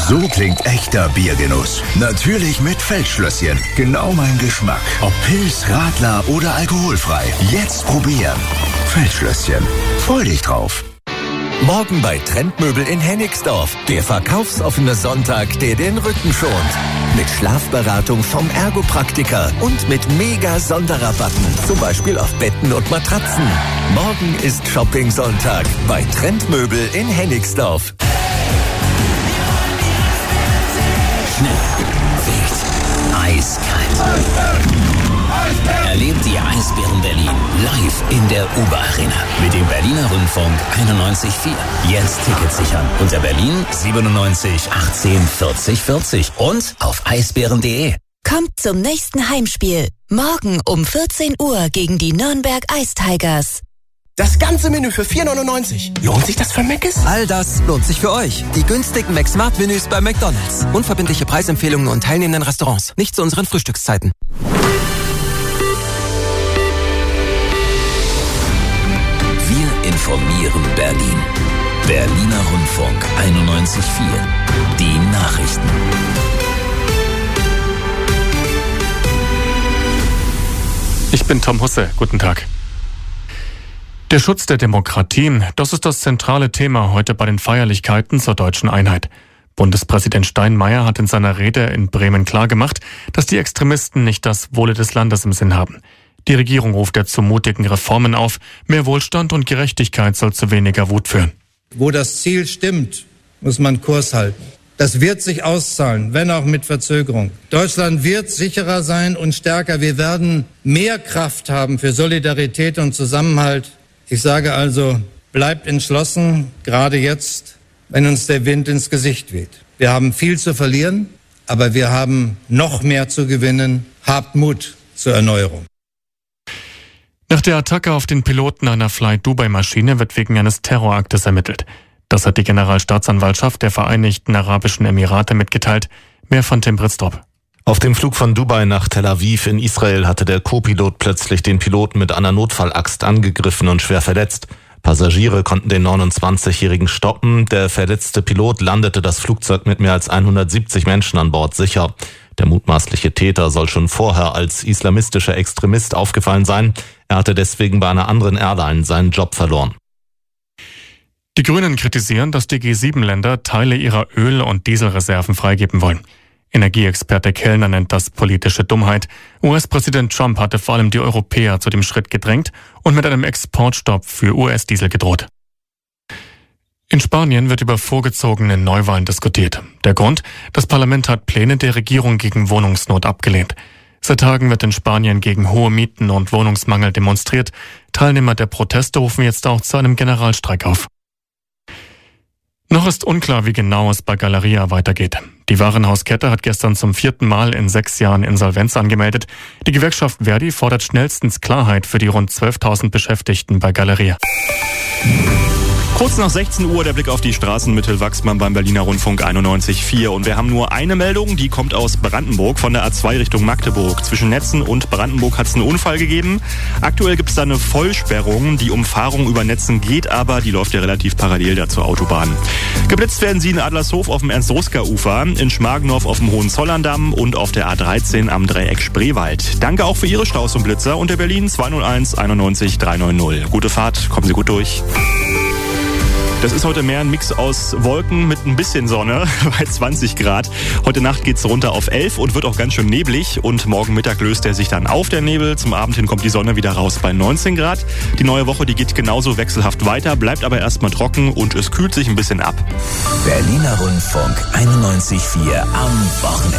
So klingt echter Biergenuss. Natürlich mit Feldschlösschen. Genau mein Geschmack. Ob Pils, Radler oder alkoholfrei. Jetzt probieren. Feldschlösschen. Freu dich drauf. Morgen bei Trendmöbel in Hennigsdorf. Der verkaufsoffene Sonntag, der den Rücken schont. Mit Schlafberatung vom Ergopraktiker und mit mega Sonderrabatten. Zum Beispiel auf Betten und Matratzen. Morgen ist Shopping-Sonntag bei Trendmöbel in Hennigsdorf. Schnell, wild, eiskalt. Erlebt die Eisbären Berlin live in der UBA-Arena mit dem Berliner Rundfunk 91.4. Jetzt Tickets sichern unter Berlin 97 18 40 40 und auf eisbären.de. Kommt zum nächsten Heimspiel. Morgen um 14 Uhr gegen die Nürnberg Ice Tigers. Das ganze Menü für 4,99. Lohnt sich das für Mc's? All das lohnt sich für euch. Die günstigen McSmart-Menüs bei McDonald's. Unverbindliche Preisempfehlungen und teilnehmenden Restaurants. Nicht zu unseren Frühstückszeiten. Wir informieren Berlin. Berliner Rundfunk 91.4. Die Nachrichten. Ich bin Tom Husse. Guten Tag. Der Schutz der Demokratie, das ist das zentrale Thema heute bei den Feierlichkeiten zur deutschen Einheit. Bundespräsident Steinmeier hat in seiner Rede in Bremen klargemacht, dass die Extremisten nicht das Wohle des Landes im Sinn haben. Die Regierung ruft ja zu mutigen Reformen auf. Mehr Wohlstand und Gerechtigkeit soll zu weniger Wut führen. Wo das Ziel stimmt, muss man Kurs halten. Das wird sich auszahlen, wenn auch mit Verzögerung. Deutschland wird sicherer sein und stärker. Wir werden mehr Kraft haben für Solidarität und Zusammenhalt. Ich sage also, bleibt entschlossen, gerade jetzt, wenn uns der Wind ins Gesicht weht. Wir haben viel zu verlieren, aber wir haben noch mehr zu gewinnen. Habt Mut zur Erneuerung. Nach der Attacke auf den Piloten einer Fly-Dubai-Maschine wird wegen eines Terroraktes ermittelt. Das hat die Generalstaatsanwaltschaft der Vereinigten Arabischen Emirate mitgeteilt. Mehr von Tim Britztrup. Auf dem Flug von Dubai nach Tel Aviv in Israel hatte der Co-Pilot plötzlich den Piloten mit einer Notfallaxt angegriffen und schwer verletzt. Passagiere konnten den 29-Jährigen stoppen. Der verletzte Pilot landete das Flugzeug mit mehr als 170 Menschen an Bord sicher. Der mutmaßliche Täter soll schon vorher als islamistischer Extremist aufgefallen sein. Er hatte deswegen bei einer anderen Airline seinen Job verloren. Die Grünen kritisieren, dass die G7-Länder Teile ihrer Öl- und Dieselreserven freigeben wollen. Energieexperte Kellner nennt das politische Dummheit. US-Präsident Trump hatte vor allem die Europäer zu dem Schritt gedrängt und mit einem Exportstopp für US-Diesel gedroht. In Spanien wird über vorgezogene Neuwahlen diskutiert. Der Grund? Das Parlament hat Pläne der Regierung gegen Wohnungsnot abgelehnt. Seit Tagen wird in Spanien gegen hohe Mieten und Wohnungsmangel demonstriert. Teilnehmer der Proteste rufen jetzt auch zu einem Generalstreik auf. Noch ist unklar, wie genau es bei Galeria weitergeht. Die Warenhauskette hat gestern zum 4. Mal in 6 Jahren Insolvenz angemeldet. Die Gewerkschaft Verdi fordert schnellstens Klarheit für die rund 12.000 Beschäftigten bei Galeria. Kurz nach 16 Uhr der Blick auf die Straßen mit Till Wachsmann beim Berliner Rundfunk 91.4. Und wir haben nur eine Meldung, die kommt aus Brandenburg von der A2 Richtung Magdeburg. Zwischen Netzen und Brandenburg hat es einen Unfall gegeben. Aktuell gibt es da eine Vollsperrung. Die Umfahrung über Netzen geht aber, die läuft ja relativ parallel da zur Autobahn. Geblitzt werden sie in Adlershof auf dem Ernst-Ruska-Ufer, in Schmargendorf auf dem Hohenzollern-Damm und auf der A13 am Dreieck Spreewald. Danke auch für Ihre Staus und Blitzer unter Berlin 201 91 390. Gute Fahrt, kommen Sie gut durch. Das ist heute mehr ein Mix aus Wolken mit ein bisschen Sonne bei 20 Grad. Heute Nacht geht's runter auf 11 und wird auch ganz schön neblig. Und morgen Mittag löst er sich dann auf, der Nebel. Zum Abend hin kommt die Sonne wieder raus bei 19 Grad. Die neue Woche, die geht genauso wechselhaft weiter, bleibt aber erstmal trocken und es kühlt sich ein bisschen ab. Berliner Rundfunk 91.4 am Wochenende.